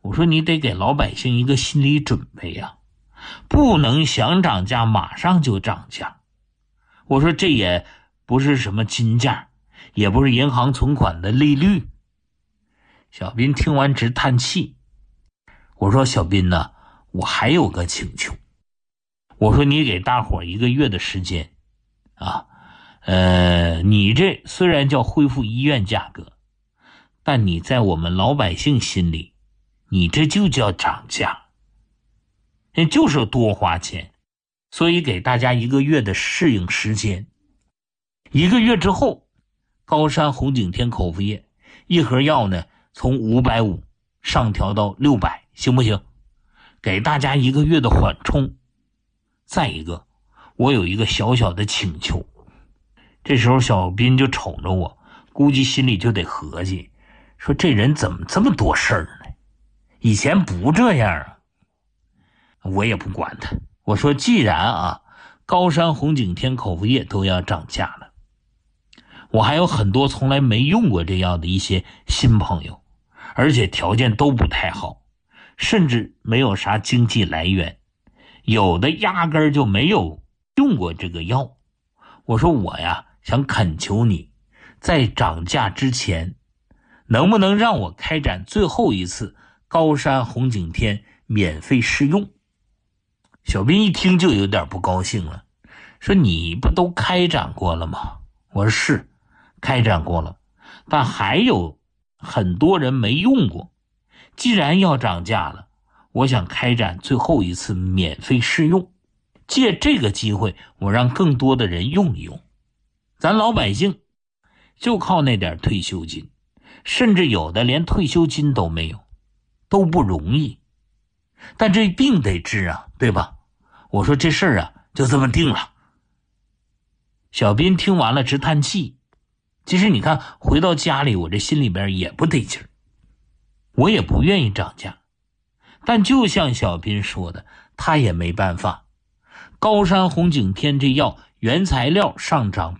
我说你得给老百姓一个心理准备呀，不能想涨价马上就涨价。我说这也不是什么金价，也不是银行存款的利率。小斌听完直叹气。我说小斌呢，我还有个请求。我说你给大伙1个月的时间啊，你这虽然叫恢复医院价格，但你在我们老百姓心里，你这就叫涨价，也就是多花钱。所以给大家1个月的适应时间。1个月之后，高山红景天口服液一盒药呢，从550上调到600，行不行？给大家1个月的缓冲。再一个，我有一个小小的请求。这时候小斌就瞅着我，估计心里就得合计，说这人怎么这么多事儿呢？以前不这样啊。我也不管他，我说既然高山红景天口服液都要涨价了，我还有很多从来没用过这药的一些新朋友，而且条件都不太好，甚至没有啥经济来源，有的压根儿就没有用过这个药。我说我呀，想恳求你，在涨价之前，能不能让我开展最后一次高山红景天免费试用？小斌一听就有点不高兴了，说你不都开展过了吗？我说是开展过了，但还有很多人没用过。既然要涨价了，我想开展最后一次免费试用，借这个机会我让更多的人用一用。咱老百姓就靠那点退休金，甚至有的连退休金都没有，都不容易。但这病得治啊，对吧？我说这事儿啊，就这么定了。小斌听完了直叹气。其实你看，回到家里我这心里边也不得劲儿，我也不愿意涨价，但就像小斌说的，他也没办法。高山红景天这药原材料上涨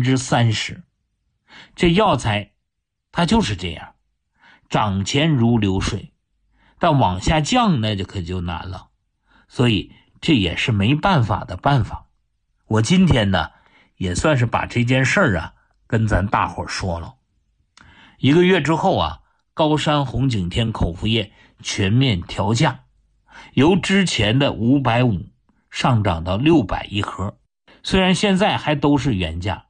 30%， 这药材它就是这样，涨钱如流水，但往下降那就可就难了，所以这也是没办法的办法。我今天呢也算是把这件事儿跟咱大伙说了。1个月之后高山红景天口服液全面调价，由之前的550上涨到600一盒。虽然现在还都是原价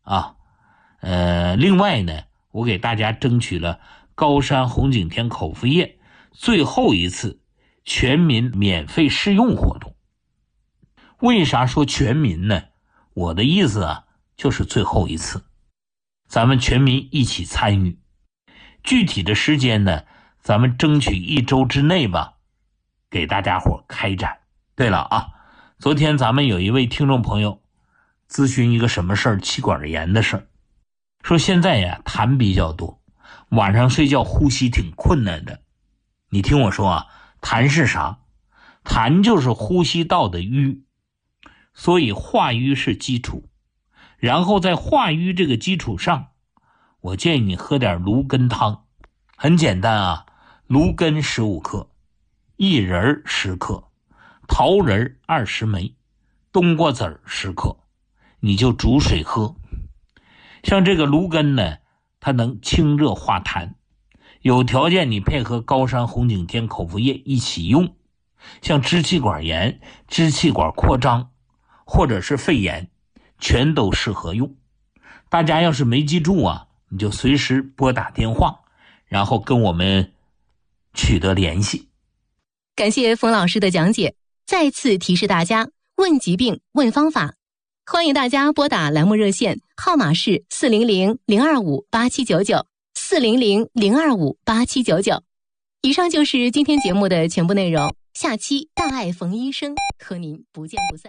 另外呢，我给大家争取了高山红景天口服液最后一次全民免费试用活动。为啥说全民呢？我的意思就是最后一次，咱们全民一起参与。具体的时间呢，咱们争取1周之内吧，给大家伙开展。对了昨天咱们有一位听众朋友咨询一个什么事儿，气管炎的事儿，说现在痰比较多，晚上睡觉呼吸挺困难的。你听我说痰是啥？痰就是呼吸道的瘀，所以化瘀是基础，然后在化瘀这个基础上，我建议你喝点芦根汤。很简单芦根15克，薏仁10克，桃仁20枚，冬瓜子10克，你就煮水喝。像这个芦根呢，它能清热化痰，有条件你配合高山红景天口服液一起用。像支气管炎、支气管扩张或者是肺炎，全都适合用。大家要是没记住你就随时拨打电话，然后跟我们取得联系。 感谢冯老师的讲解。再次提示大家，问疾病问方法，欢迎大家拨打栏目热线，号码是400-025-8799 400-025-8799。以上就是今天节目的全部内容，下期大爱冯医生和您不见不散。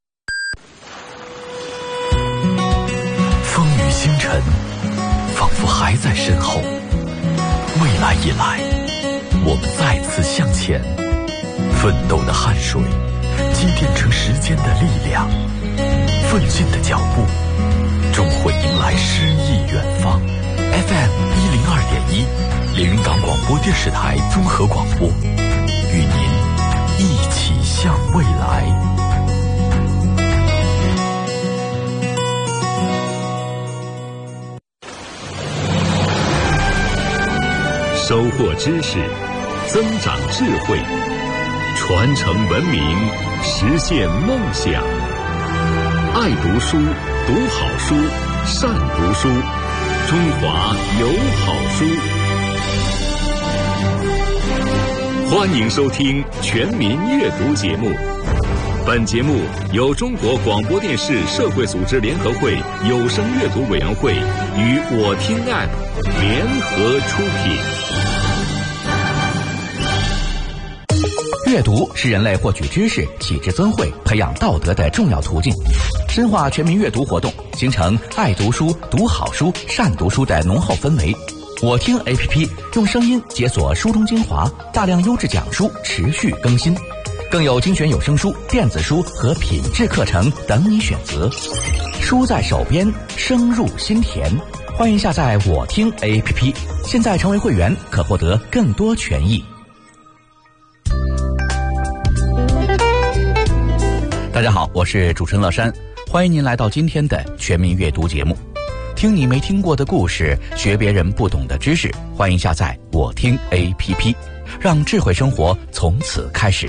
风雨星辰仿佛还在身后，未来已来，我们再次向前，奋斗的汗水积淀成时间的力量，奋进的脚步终会迎来诗意远方。 FM 102.1，连云港广播电视台综合广播，与您一起向未来。 收获知识，增长智慧，传承文明，实现梦想。爱读书，读好书，善读书，中华有好书。欢迎收听全民阅读节目。本节目由中国广播电视社会组织联合会有声阅读委员会与我听 App 联合出品。 阅读是人类获取知识、启智增慧、培养道德的重要途径。深化全民阅读活动，形成爱读书、读好书、善读书的浓厚氛围。我听 APP 用声音解锁书中精华，大量优质讲书持续更新，更有精选有声书、电子书和品质课程等你选择。书在手边，声入心田。欢迎下载我听 APP， 现在成为会员可获得更多权益。大家好，我是主持人乐山，欢迎您来到今天的全民阅读节目。听你没听过的故事，学别人不懂的知识，欢迎下载我听 APP， 让智慧生活从此开始。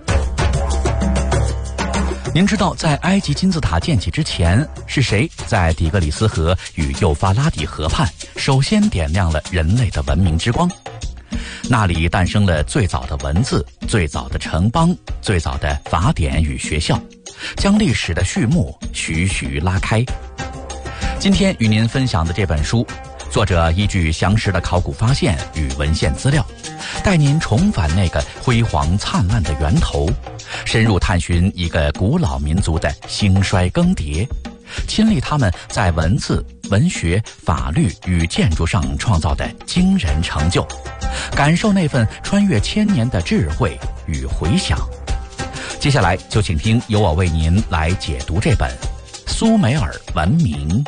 您知道在埃及金字塔建起之前，是谁在底格里斯河与幼发拉底河畔首先点亮了人类的文明之光？那里诞生了最早的文字、最早的城邦、最早的法典与学校，将历史的序幕徐徐拉开。今天与您分享的这本书，作者依据详实的考古发现与文献资料，带您重返那个辉煌灿烂的源头，深入探寻一个古老民族的兴衰更迭，亲历他们在文字、文学、法律与建筑上创造的惊人成就，感受那份穿越千年的智慧与回响。接下来就请听由我为您来解读这本《苏美尔文明》。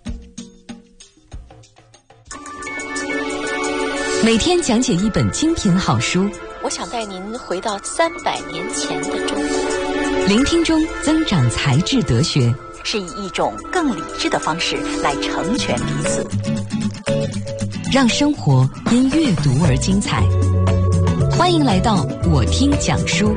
每天讲解一本精品好书， 我想带您回到300年前的中国， 聆听中增长才智德学， 是以一种更理智的方式来成全彼此， 让生活因阅读而精彩。欢迎来到我听讲书。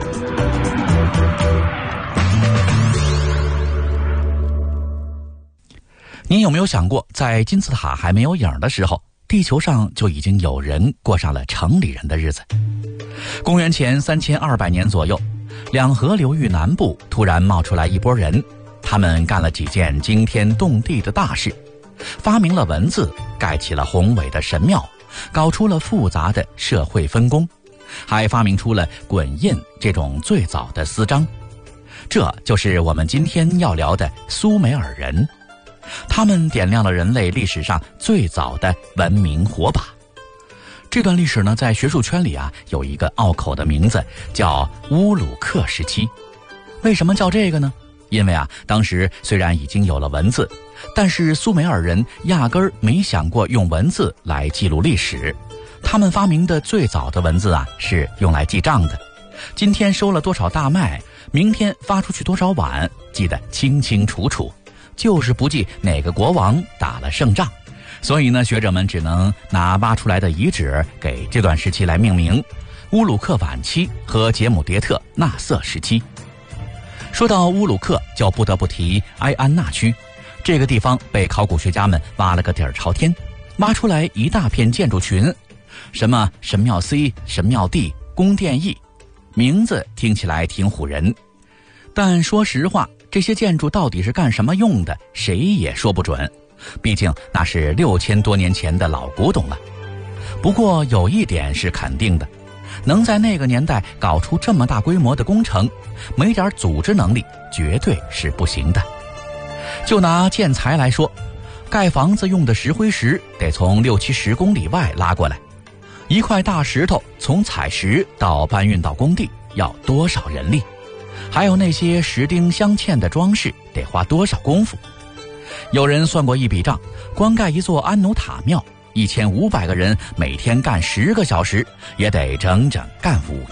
您有没有想过，在金字塔还没有影的时候，地球上就已经有人过上了城里人的日子？公元前3200年左右，两河流域南部突然冒出来一拨人，他们干了几件惊天动地的大事，发明了文字，盖起了宏伟的神庙，搞出了复杂的社会分工，还发明出了滚印这种最早的丝章。这就是我们今天要聊的苏美尔人。他们点亮了人类历史上最早的文明火把。这段历史呢，在学术圈里有一个拗口的名字，叫乌鲁克时期。为什么叫这个呢？因为当时虽然已经有了文字，但是苏美尔人压根儿没想过用文字来记录历史。他们发明的最早的文字是用来记账的。今天收了多少大麦，明天发出去多少碗，记得清清楚楚，就是不记哪个国王打了胜仗。所以呢，学者们只能拿挖出来的遗址给这段时期来命名：乌鲁克晚期和杰姆迭特纳瑟时期。说到乌鲁克，就不得不提埃安纳区。这个地方被考古学家们挖了个底儿朝天，挖出来一大片建筑群，什么神庙 C、神庙 D、宫殿 E， 名字听起来挺唬人。但说实话，这些建筑到底是干什么用的，谁也说不准。毕竟那是6000多年前的老古董了。不过有一点是肯定的，能在那个年代搞出这么大规模的工程，没点组织能力绝对是不行的。就拿建材来说，盖房子用的石灰石得从60-70公里外拉过来，一块大石头从采石到搬运到工地要多少人力？还有那些石钉镶嵌的装饰得花多少功夫？有人算过一笔账，光盖一座安努塔庙 ，1500个人每天干10个小时，也得整整干5